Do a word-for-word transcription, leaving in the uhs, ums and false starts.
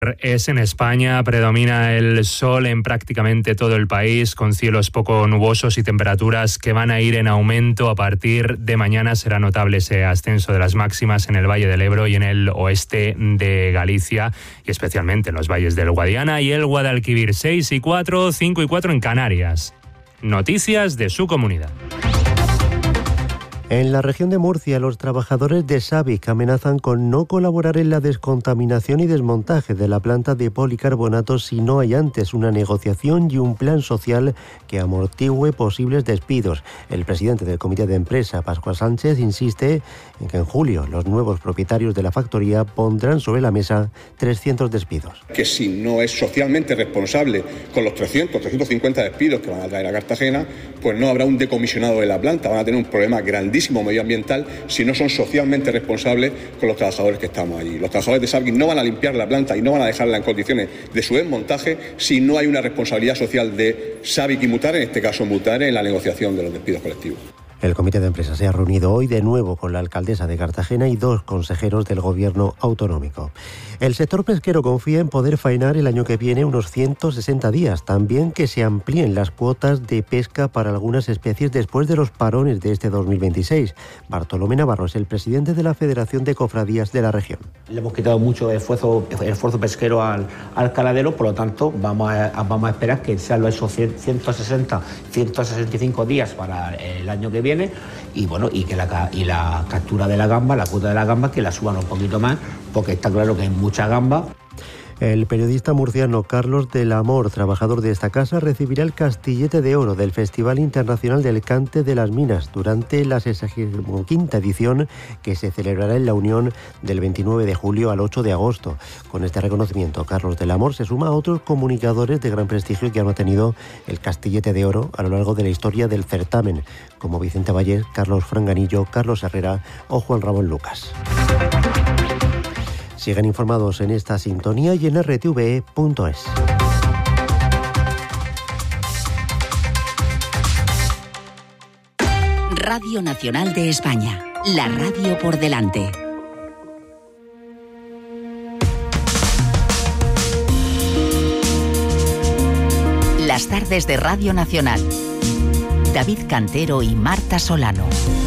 Es en España, predomina el sol en prácticamente todo el país, con cielos poco nubosos y temperaturas que van a ir en aumento. A partir de mañana será notable ese ascenso de las máximas en el Valle del Ebro y en el oeste de Galicia, y especialmente en los valles del Guadiana y el Guadalquivir. seis y cuatro, cinco y cuatro en Canarias. Noticias de su comunidad. En la región de Murcia, los trabajadores de SABIC amenazan con no colaborar en la descontaminación y desmontaje de la planta de policarbonato si no hay antes una negociación y un plan social que amortigüe posibles despidos. El presidente del comité de empresa, Pascual Sánchez, insiste en que en julio los nuevos propietarios de la factoría pondrán sobre la mesa trescientos despidos. Que si no es socialmente responsable con los trescientos, trescientos cincuenta despidos que van a traer a Cartagena, pues no habrá un decomisionado de la planta, van a tener un problema grandísimo medioambiental si no son socialmente responsables con los trabajadores que estamos allí. Los trabajadores de SABIC no van a limpiar la planta y no van a dejarla en condiciones de su desmontaje si no hay una responsabilidad social de SABIC y Mutare, en este caso Mutare, en la negociación de los despidos colectivos. El comité de empresa se ha reunido hoy de nuevo con la alcaldesa de Cartagena y dos consejeros del gobierno autonómico. El sector pesquero confía en poder faenar el año que viene unos ciento sesenta días. También que se amplíen las cuotas de pesca para algunas especies después de los parones de este dos mil veintiséis. Bartolomé Navarro es el presidente de la Federación de Cofradías de la región. Le hemos quitado mucho esfuerzo, esfuerzo pesquero al, al caladero, por lo tanto vamos a, vamos a esperar que sean esos ciento sesenta, ciento sesenta y cinco días para el año que viene. Y bueno, y que la, y la captura de la gamba, la cuota de la gamba, que la suban un poquito más, porque está claro que hay mucha gamba. El periodista murciano Carlos del Amor, trabajador de esta casa, recibirá el Castillete de Oro del Festival Internacional del Cante de las Minas durante la sesenta y quinta edición, que se celebrará en La Unión del veintinueve de julio al ocho de agosto. Con este reconocimiento, Carlos del Amor se suma a otros comunicadores de gran prestigio que han obtenido el Castillete de Oro a lo largo de la historia del certamen, como Vicente Vallés, Carlos Franganillo, Carlos Herrera o Juan Ramón Lucas. Siguen informados en esta sintonía y en erre te ve e punto es. Radio Nacional de España, la radio por delante. Las tardes de Radio Nacional. David Cantero y Marta Solano.